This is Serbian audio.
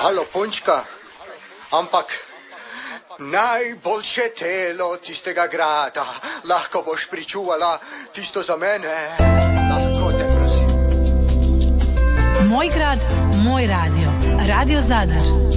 Halo, punčka, ampak najboljše telo tistega grada, lahko boš pričuvala tisto za mene, lahko te prosim. Moj grad, moj radio, Radio Zadar.